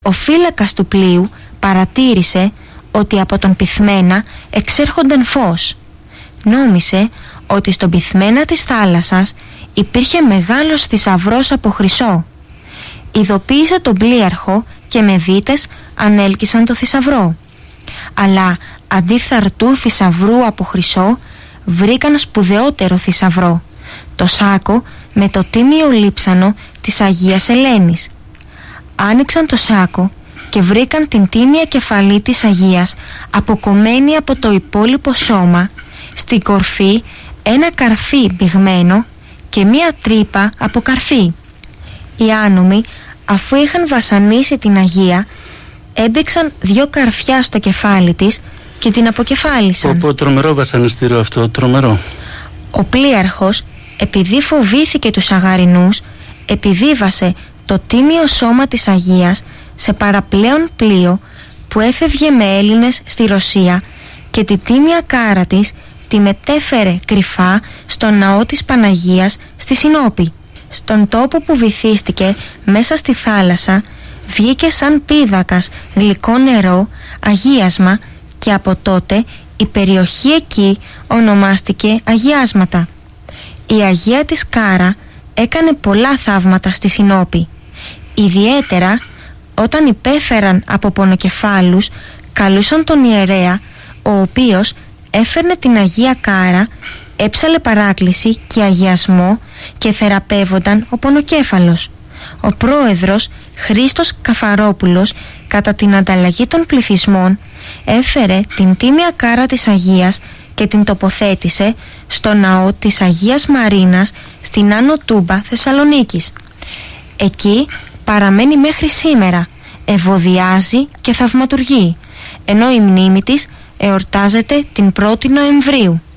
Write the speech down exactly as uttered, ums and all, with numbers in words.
Ο φύλακας του πλοίου παρατήρησε ότι από τον πυθμένα εξέρχονταν φως. Νόμισε ότι στον πυθμένα της θάλασσας υπήρχε μεγάλος θησαυρός από χρυσό. Ειδοποίησε τον πλοίαρχο και με δίτες ανέλκυσαν το θησαυρό. Αλλά αντί φθαρτού θησαυρού από χρυσό, βρήκαν σπουδαιότερο θησαυρό, το σάκο με το τίμιο λείψανο της Αγίας Ελένης. Άνοιξαν το σάκο και βρήκαν την τίμια κεφαλή της Αγίας αποκομμένη από το υπόλοιπο σώμα, στην κορφή ένα καρφί μπηγμένο και μία τρύπα από καρφί. Οι άνομοι, αφού είχαν βασανίσει την Αγία, έμπηξαν δυο καρφιά στο κεφάλι της και την αποκεφάλισαν. Πω, τρομερό βασανιστήριο αυτό, τρομερό. Ο πλοίαρχος, επειδή φοβήθηκε τους Αγαρινούς, επιβίβασε το τίμιο σώμα της Αγίας σε παραπλέον πλοίο που έφευγε με Έλληνες στη Ρωσία και τη τίμια κάρα της τη μετέφερε κρυφά στο ναό της Παναγίας στη Σινόπη. Στον τόπο που βυθίστηκε μέσα στη θάλασσα βγήκε σαν πίδακας γλυκό νερό, αγίασμα, και από τότε η περιοχή εκεί ονομάστηκε Αγιάσματα. Η Αγία της Κάρα έκανε πολλά θαύματα στη Σινόπη. Ιδιαίτερα όταν υπέφεραν από πονοκεφάλους, καλούσαν τον ιερέα, ο οποίος έφερνε την Αγία Κάρα, έψαλε παράκληση και αγιασμό και θεραπεύονταν ο πονοκέφαλος. Ο πρόεδρος Χρήστος Καφαρόπουλος, κατά την ανταλλαγή των πληθυσμών, έφερε την τίμια κάρα της Αγίας και την τοποθέτησε στο ναό της Αγίας Μαρίνας στην Άνω Τούμπα Θεσσαλονίκης. Εκεί παραμένει μέχρι σήμερα, ευωδιάζει και θαυματουργεί, ενώ η μνήμη της εορτάζεται την πρώτη Νοεμβρίου.